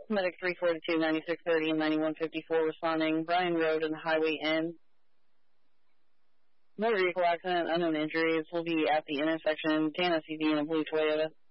Medic 342, 9630, and 9154 responding. Bryan Road and the Highway N. Motor vehicle accident, unknown injuries will be at the intersection, Dana CV and a blue Toyota.